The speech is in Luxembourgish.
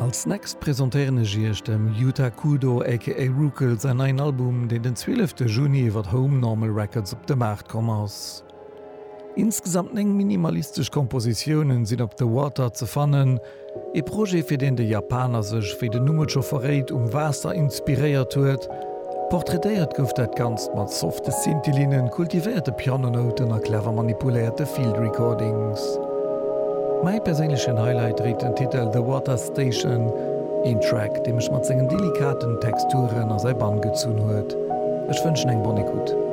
Als nächst präsentieren ich dem Yuta Kudo aka Rukel sein ein Album, den den 12. Juni wat Home Normal Records op de Markt kom ass. Insgesamt eng minimalistisch Kompositionen sind op The Water ze fannen, e Projekt fir den de Japaner sech fir de Nummerschofferéit Wasser inspiriert huet, porträtiert gouft et ganz mat softe Synthilinen, kultivierte Pianonoten a clever manipulierte Field Recordings. Mei persönlichen Highlight trägt den Titel The Water Station, ein Track, dem ich mat segen delikaten Texturen aus sei Band gezun huet. Ich wünschen eng bonne gut.